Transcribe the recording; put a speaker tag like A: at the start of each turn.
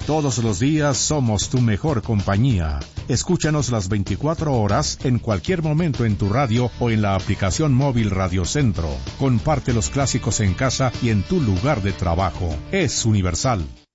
A: Todos los días somos tu mejor compañía. Escúchanos las 24 horas, en cualquier momento en tu radio o en la aplicación móvil Radio Centro. Comparte los clásicos en casa y en tu lugar de trabajo. Es Universal.